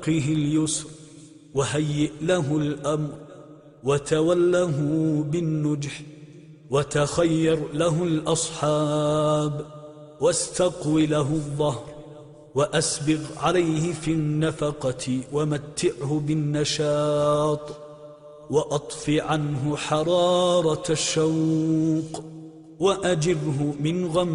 فقه اليسر وهيئ له الأمر وتوله بالنجح وتخير له الأصحاب واستقو له الظهر وأسبغ عليه في النفقة ومتعه بالنشاط وأطف عنه حرارة الشوق وأجره من غم